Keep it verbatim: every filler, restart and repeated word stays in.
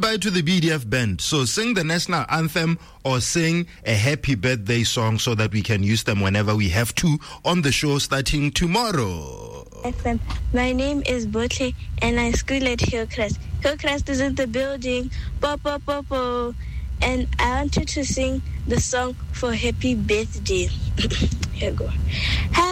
goodbye to the B D F band. So sing the national anthem or sing a happy birthday song so that we can use them whenever we have to on the show starting tomorrow. F M. My name is Botle and I school at Hillcrest. Hillcrest is in the building. Bo, bo, bo, bo. And I wanted to sing the song for happy birthday. Here we go.